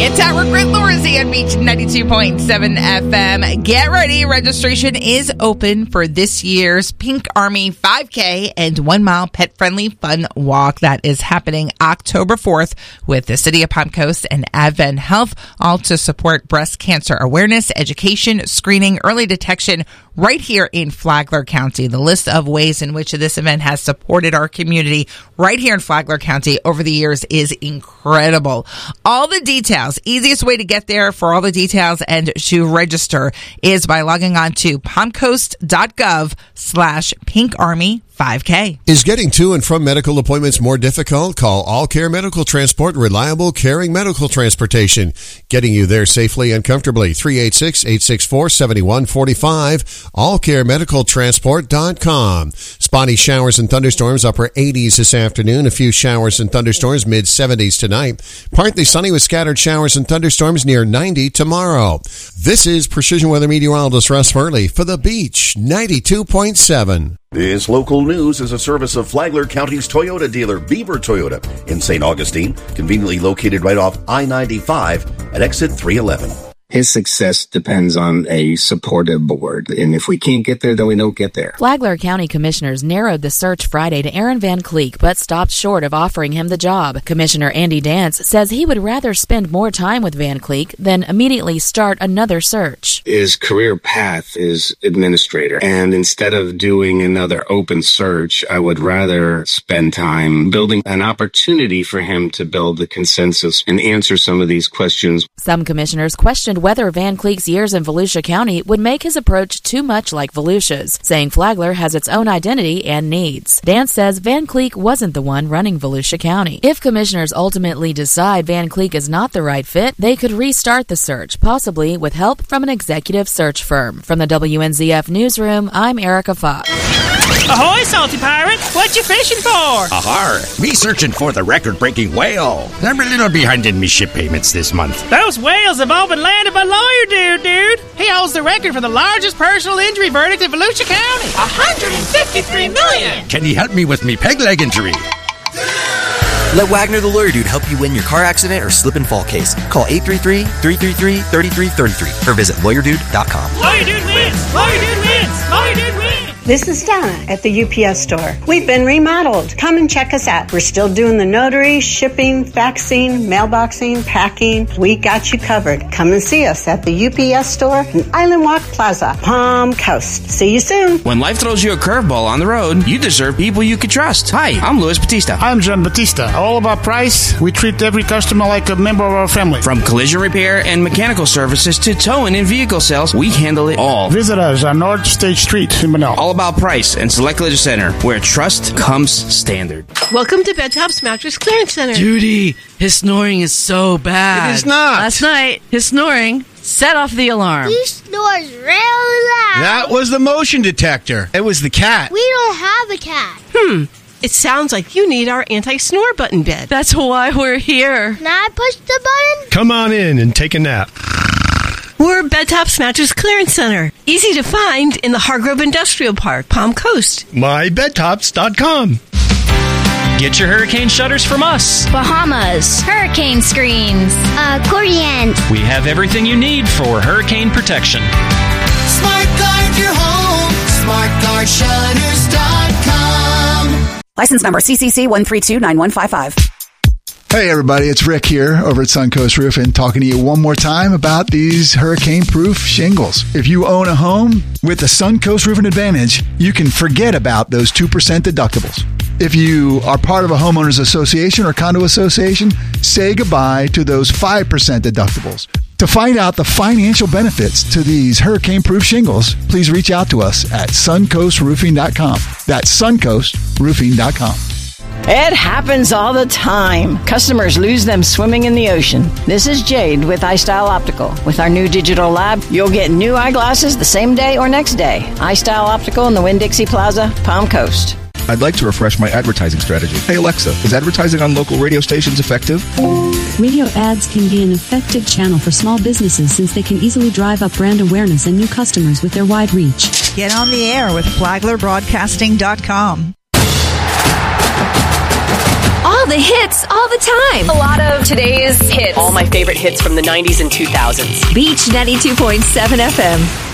It's Howard Grant Lorenzi on Beach 92.7 FM. Get ready. Registration is open for this year's Pink Army 5K and 1 mile pet-friendly fun walk that is happening October 4th with the City of Palm Coast and Advent Health, all to support breast cancer awareness, education, screening, early detection right here in Flagler County. The list of ways in which this event has supported our community right here in Flagler County over the years is incredible. All the details, easiest way to get there for all the details and to register is by logging on to palmcoast.gov/pinkarmy 5K. Is getting to and from medical appointments more difficult? Call All Care Medical Transport, reliable, caring medical transportation. Getting you there safely and comfortably. 386-864-7145. AllCareMedicalTransport.com. Spotty showers and thunderstorms, upper 80s this afternoon. A few showers and thunderstorms, mid-70s tonight. Partly sunny with scattered showers and thunderstorms, near 90 tomorrow. This is Precision Weather Meteorologist Russ Furley for The Beach 92.7. This local news is a service of Flagler County's Toyota dealer, Beaver Toyota, in St. Augustine, conveniently located right off I-95 at exit 311. His success depends on a supportive board. And if we can't get there, then we don't get there. Flagler County Commissioners narrowed the search Friday to Aaron Van Cleek, but stopped short of offering him the job. Commissioner Andy Dance says he would rather spend more time with Van Cleek than immediately start another search. His career path is administrator. And instead of doing another open search, I would rather spend time building an opportunity for him to build the consensus and answer some of these questions. Some commissioners questioned whether Van Cleek's years in Volusia County would make his approach too much like Volusia's, saying Flagler has its own identity and needs. Dance says Van Cleek wasn't the one running Volusia County. If commissioners ultimately decide Van Cleek is not the right fit, they could restart the search, possibly with help from an executive search firm. From the WNZF Newsroom, I'm Erica Fox. Ahoy, salty pirate! What you fishing for? Ahar! Me searching for the record-breaking whale. I'm a little behind in me ship payments this month. Those whales have all been landed by lawyer dude. He holds the record for the largest personal injury verdict in Volusia County. $153 million! Can he help me with me peg leg injury? Let Wagner the Lawyer Dude help you win your car accident or slip and fall case. Call 833-333-3333 or visit lawyerdude.com. Lawyer Dude wins! Lawyer Dude wins! Lawyer Dude wins! This is Donna at the UPS store. We've been remodeled. Come and check us out. We're still doing the notary, shipping, faxing, mailboxing, packing. We got you covered. Come and see us at the UPS store in Island Walk Plaza, Palm Coast. See you soon. When life throws you a curveball on the road, you deserve people you can trust. Hi, I'm Luis Batista. I'm John Batista. All about price. We treat every customer like a member of our family. From collision repair and mechanical services to towing and vehicle sales, we handle it all. Visit us on North State Street in Manila. All about price and Select Leisure Center, where trust comes standard. Welcome to Bedtop's Mattress Clearance Center. Judy, his snoring is so bad. It is not. Last night, his snoring set off the alarm. He snores really loud. That was the motion detector. It was the cat. We don't have a cat. It sounds like you need our anti-snore button bed. That's why we're here. Can I push the button? Come on in and take a nap. We're Bedtop's Mattress Clearance Center. Easy to find in the Hargrove Industrial Park, Palm Coast. MyBedtops.com. Get your hurricane shutters from us. Bahamas, hurricane screens, accordion. We have everything you need for hurricane protection. Smart Guard your home. SmartGuardShutters.com. License number CCC 1329155. Hey everybody, it's Rick here over at Suncoast Roofing, talking to you one more time about these hurricane-proof shingles. If you own a home with the Suncoast Roofing Advantage, you can forget about those 2% deductibles. If you are part of a homeowners association or condo association, say goodbye to those 5% deductibles. To find out the financial benefits to these hurricane-proof shingles, please reach out to us at suncoastroofing.com. That's suncoastroofing.com. It happens all the time. Customers lose them swimming in the ocean. This is Jade with iStyle Optical. With our new digital lab, you'll get new eyeglasses the same day or next day. iStyle Optical in the Winn-Dixie Plaza, Palm Coast. I'd like to refresh my advertising strategy. Hey Alexa, is advertising on local radio stations effective? Radio ads can be an effective channel for small businesses since they can easily drive up brand awareness and new customers with their wide reach. Get on the air with FlaglerBroadcasting.com. All the hits all the time. A lot of today's hits. All my favorite hits from the 90s and 2000s. Beach 92.7 FM.